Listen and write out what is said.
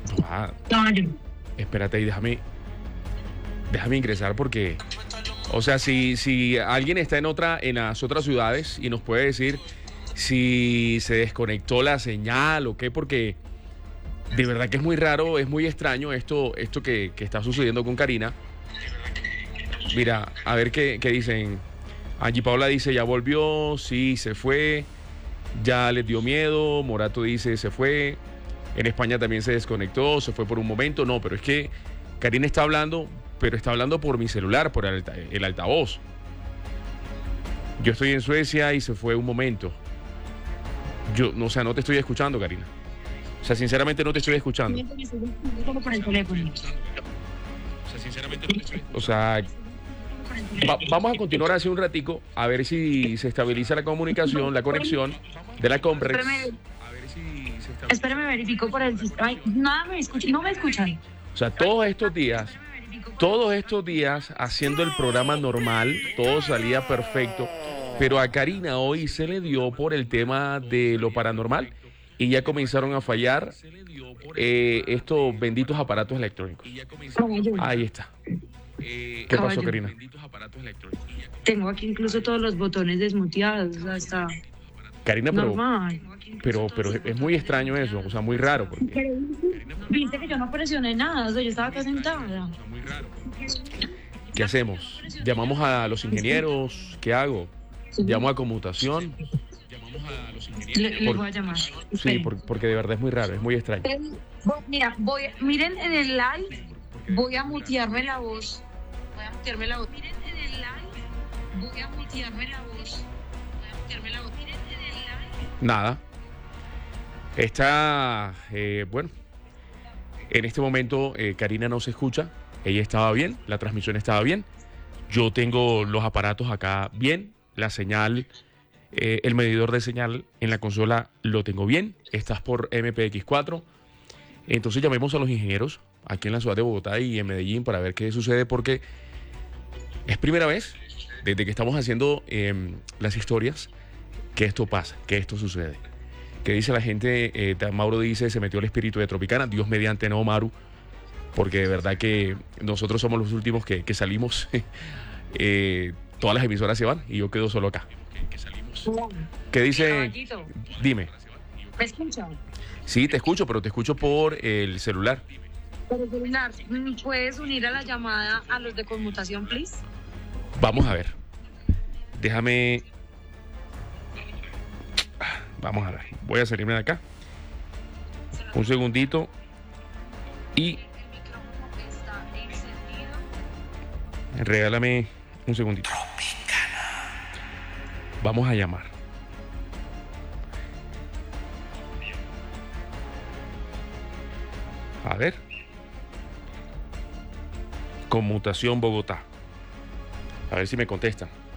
Ah, Caballo. espérate y déjame ingresar porque, o sea, si alguien está en las otras ciudades y nos puede decir si se desconectó la señal o qué, porque de verdad que es muy raro, es muy extraño esto que está sucediendo con Karina. Mira, a ver qué dicen. Angie Paula dice, ya volvió, sí, se fue, ya les dio miedo. Morato dice, se fue. En España también se desconectó, se fue por un momento. No, pero es que Karina está hablando, pero está hablando por mi celular, por el altavoz. Yo estoy en Suecia y se fue un momento. Yo, no, o sea, no te estoy escuchando, Karina. O sea, sinceramente no te estoy escuchando. Como por el teléfono. O sea, vamos a continuar así un ratico, a ver si se estabiliza la comunicación, la conexión de la Comprex. Espérame, verifico por el sistema. Ay, nada me escuchan, no me escuchan. O sea, todos estos días haciendo el programa normal, todo salía perfecto, pero a Karina hoy se le dio por el tema de lo paranormal y ya comenzaron a fallar estos benditos aparatos electrónicos. Caballo. Ahí está. ¿Qué pasó, Karina? Tengo aquí incluso todos los botones desmuteados. O sea, está Karina, normal. pero es muy extraño eso, o sea, muy raro. Porque... Pero viste que yo no presioné nada, o sea, yo estaba acá sentada. ¿Qué hacemos? ¿Llamamos a los ingenieros? ¿Qué hago? ¿Llamo a conmutación? Le voy a llamar. Sí, Esperen. porque de verdad es muy raro, es muy extraño. Mira, miren en el live, voy a mutearme la voz. Voy a mutearme la voz. Miren en el live, voy a mutearme la voz. Voy a mutearme la voz. Miren en el live. Nada. Está, bueno, en este momento Karina no se escucha. Ella estaba bien, la transmisión estaba bien. Yo tengo los aparatos acá bien, la señal, el medidor de señal en la consola lo tengo bien. Estás por MPX4. Entonces llamemos a los ingenieros aquí en la ciudad de Bogotá y en Medellín para ver qué sucede, porque es primera vez desde que estamos haciendo las historias que esto pasa, que esto sucede. ¿Qué dice la gente? Mauro dice, se metió el espíritu de Tropicana. Dios mediante, no, Maru, porque de verdad que nosotros somos los últimos que salimos. Todas las emisoras se van y yo quedo solo acá. ¿Qué dice? Caballito, Dime. ¿me escuchan? Sí, te escucho, pero te escucho por el celular. Por el celular, ¿puedes unir a la llamada a los de conmutación, please? Vamos a ver. Déjame... Vamos a ver. Voy a salirme de acá. Un segundito. Y El micrófono está encendido. regálame un segundito. Vamos a llamar. A ver. Conmutación Bogotá. A ver si me contestan.